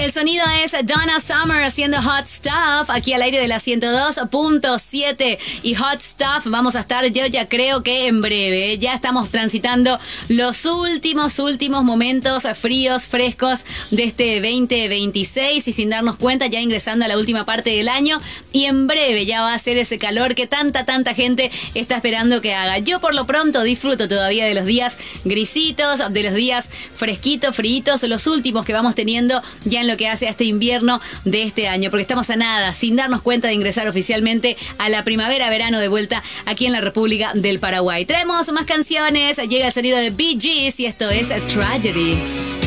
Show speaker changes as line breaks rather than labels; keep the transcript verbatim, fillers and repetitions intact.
El sonido es Donna Summer haciendo Hot Stuff aquí al aire de la ciento dos punto siete. Y Hot Stuff vamos a estar, yo ya creo que en breve. Ya estamos transitando los últimos, últimos momentos fríos, frescos de este veinte veintiséis y sin darnos cuenta ya ingresando a la última parte del año. Y en breve ya va a ser ese calor que tanta, tanta gente está esperando que haga. Yo por lo pronto disfruto todavía de los días grisitos, de los días fresquitos, fríitos, los últimos que vamos teniendo ya en lo que hace a este invierno de este año, porque estamos a nada, sin darnos cuenta de ingresar oficialmente a la primavera-verano de vuelta aquí en la República del Paraguay. Traemos más canciones, llega el sonido de Bee Gees y esto es Tragedy.